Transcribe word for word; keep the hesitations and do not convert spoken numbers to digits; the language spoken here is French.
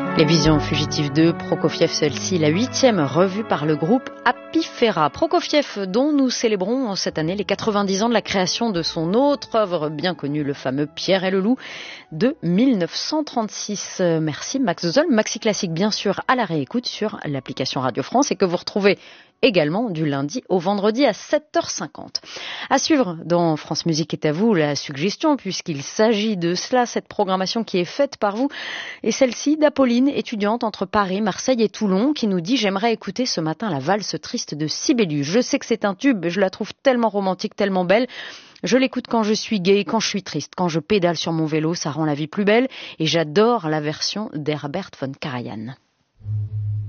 Les Visions fugitives de Prokofiev, celle-ci, la huitième revue par le groupe Apifera. Prokofiev, dont nous célébrons cette année les quatre-vingt-dix ans de la création de son autre œuvre bien connue, le fameux Pierre et le Loup de mille neuf cent trente-six. Merci Max Zol. Maxi Classique, bien sûr, à la réécoute sur l'application Radio France et que vous retrouvez également du lundi au vendredi à sept heures cinquante. À suivre dans France Musique est à vous la suggestion, puisqu'il s'agit de cela, cette programmation qui est faite par vous, et celle-ci d'Apolline, étudiante entre Paris, Marseille et Toulon, qui nous dit « J'aimerais écouter ce matin la valse triste de Sibelius. Je sais que c'est un tube, je la trouve tellement romantique, tellement belle. Je l'écoute quand je suis gaie, quand je suis triste, quand je pédale sur mon vélo, ça rend la vie plus belle, et j'adore la version d'Herbert von Karajan. »